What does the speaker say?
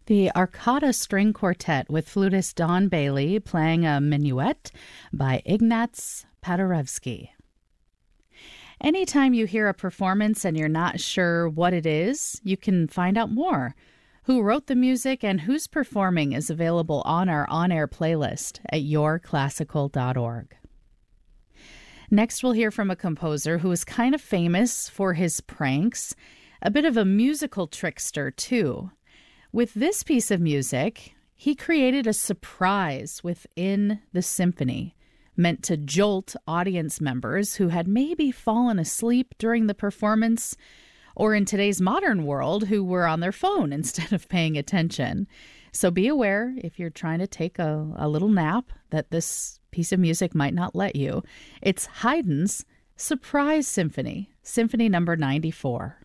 The Arcata String Quartet with flutist Don Bailey playing a minuet by Ignaz Paderewski. Anytime you hear a performance and you're not sure what it is, you can find out more. Who wrote the music and who's performing is available on our on-air playlist at yourclassical.org. Next, we'll hear from a composer who is kind of famous for his pranks, a bit of a musical trickster, too. With this piece of music, he created a surprise within the symphony, meant to jolt audience members who had maybe fallen asleep during the performance, or in today's modern world, who were on their phone instead of paying attention. So be aware, if you're trying to take a little nap, that this piece of music might not let you. It's Haydn's Surprise Symphony, Symphony number 94.